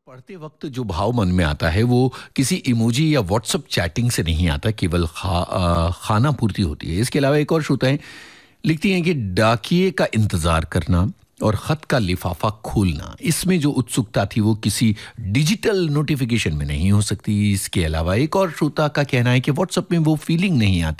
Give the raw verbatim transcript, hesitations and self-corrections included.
पढ़ते वक्त जो भाव मन में आता है वो किसी इमोजी या व्हाट्सएप चैटिंग से नहीं आता, केवल खा अ, खाना पूर्ति होती है। इसके अलावा एक और श्रोताएं लिखती हैं कि डाकिए का इंतज़ार करना और ख़त का लिफाफा खोलना, इसमें जो उत्सुकता थी वो किसी डिजिटल नोटिफिकेशन में नहीं हो सकती। इसके अलावा एक और श्रोता का कहना है कि व्हाट्सएप में वो फीलिंग नहीं आती